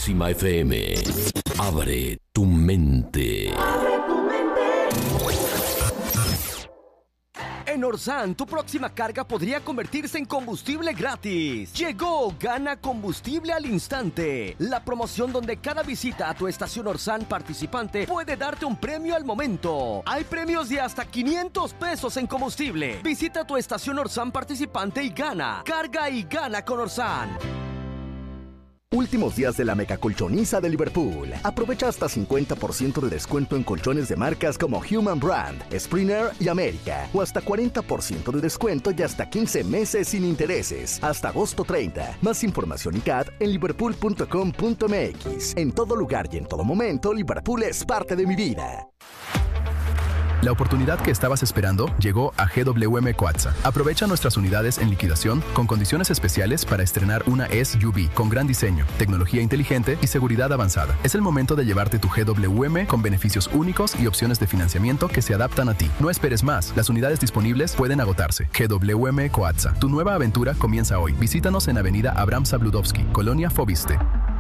Máxima FM. Abre tu mente. En Orsan, tu próxima carga podría convertirse en combustible gratis. Llegó Gana Combustible al Instante, la promoción donde cada visita a tu estación Orsan participante puede darte un premio al momento. Hay premios de hasta 500 pesos en combustible. Visita tu estación Orsan participante y gana. Carga y gana con Orsan. Últimos días de la megacolchoniza de Liverpool. Aprovecha hasta 50% de descuento en colchones de marcas como Human Brand, Springer y América. O hasta 40% de descuento y hasta 15 meses sin intereses. Hasta agosto 30. Más información y CAD en liverpool.com.mx. En todo lugar y en todo momento, Liverpool es parte de mi vida. La oportunidad que estabas esperando llegó a GWM Coatza. Aprovecha nuestras unidades en liquidación con condiciones especiales para estrenar una SUV con gran diseño, tecnología inteligente y seguridad avanzada. Es el momento de llevarte tu GWM con beneficios únicos y opciones de financiamiento que se adaptan a ti. No esperes más. Las unidades disponibles pueden agotarse. GWM Coatza. Tu nueva aventura comienza hoy. Visítanos en Avenida Abraham Sabludowski, Colonia Fobiste.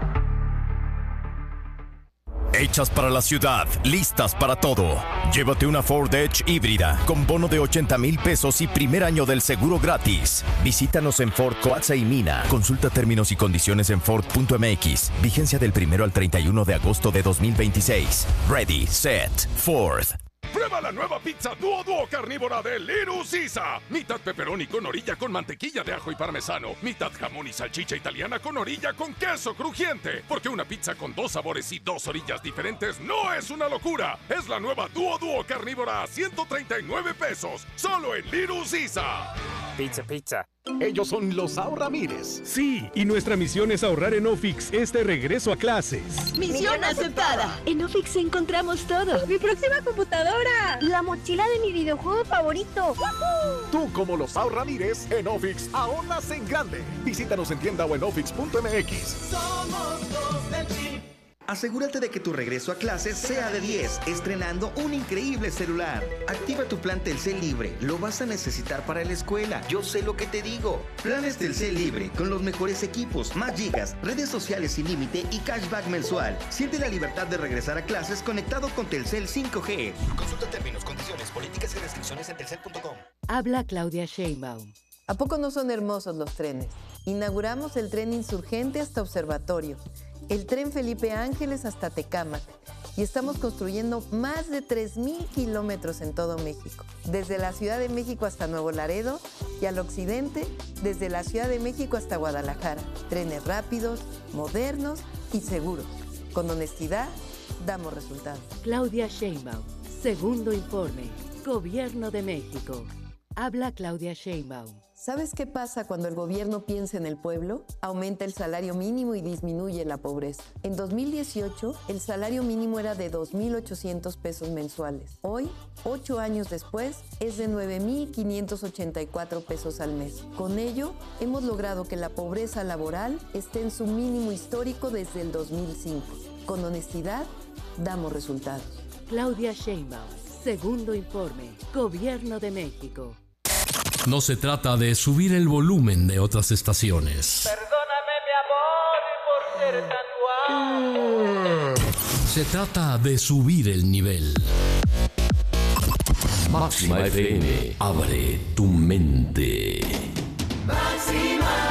Hechas para la ciudad, listas para todo. Llévate una Ford Edge híbrida con bono de 80,000 pesos y primer año del seguro gratis. Visítanos en Ford Coatza y Mina. Consulta términos y condiciones en Ford.mx. Vigencia del 1 al 31 de agosto de 2026. Ready, set, Ford. Prueba la nueva pizza Duo carnívora de Little Caesar. Mitad pepperoni con orilla con mantequilla de ajo y parmesano. Mitad jamón y salchicha italiana con orilla con queso crujiente. Porque una pizza con 2 sabores y 2 orillas diferentes no es una locura. Es la nueva Duo carnívora a 139 pesos. Solo en Little Caesar. Pizza. Ellos son los Ahorramires. Sí, y nuestra misión es ahorrar en Ofix este regreso a clases. ¡Misión aceptada! En Ofix encontramos todo. ¡Mi próxima computadora! ¡La mochila de mi videojuego favorito! Tú, como los Ahorramires, en Ofix ahorras en grande. Visítanos en tienda o en ofix.mx. Somos los del chip. Asegúrate de que tu regreso a clases sea de 10, estrenando un increíble celular. Activa tu plan Telcel Libre, lo vas a necesitar para la escuela. Yo sé lo que te digo. Planes Telcel Libre, con los mejores equipos, más gigas, redes sociales sin límite y cashback mensual. Siente la libertad de regresar a clases conectado con Telcel 5G. Consulta términos, condiciones, políticas y restricciones en telcel.com. Habla Claudia Sheinbaum. ¿A poco no son hermosos los trenes? Inauguramos el tren Insurgente hasta Observatorio, el tren Felipe Ángeles hasta Tecámac y estamos construyendo más de 3,000 kilómetros en todo México, desde la Ciudad de México hasta Nuevo Laredo y al occidente, desde la Ciudad de México hasta Guadalajara. Trenes rápidos, modernos y seguros. Con honestidad, damos resultados. Claudia Sheinbaum, segundo informe, Gobierno de México. Habla Claudia Sheinbaum. ¿Sabes qué pasa cuando el gobierno piensa en el pueblo? Aumenta el salario mínimo y disminuye la pobreza. En 2018, el salario mínimo era de 2,800 pesos mensuales. Hoy, 8 años después, es de 9,584 pesos al mes. Con ello, hemos logrado que la pobreza laboral esté en su mínimo histórico desde el 2005. Con honestidad, damos resultados. Claudia Sheinbaum, segundo informe, Gobierno de México. No se trata de subir el volumen de otras estaciones. Perdóname, mi amor, por ser tan guapo. Se trata de subir el nivel. Máxima FM, abre tu mente. Máxima.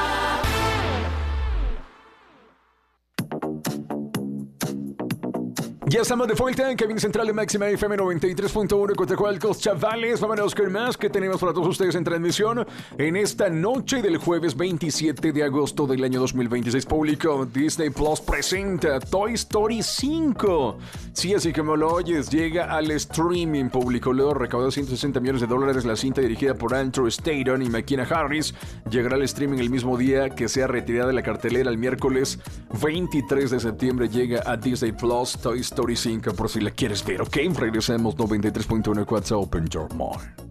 Ya estamos de vuelta en cabina central de Máxima FM 93.1 Coatzacoalcos, chavales. Vámonos con más que tenemos para todos ustedes en transmisión en esta noche del jueves 27 de agosto del año 2026. Público, Disney Plus presenta Toy Story 5. Sí, así como lo oyes, llega al streaming público. Luego recaudó $160 millones. La cinta, dirigida por Andrew Staton y McKenna Harris, llegará al streaming el mismo día que sea retirada de la cartelera. El miércoles 23 de septiembre llega a Disney Plus Toy Story 5, por si la quieres ver, ¿ok? Regresemos 93.1 Quatza, Open Your Mind.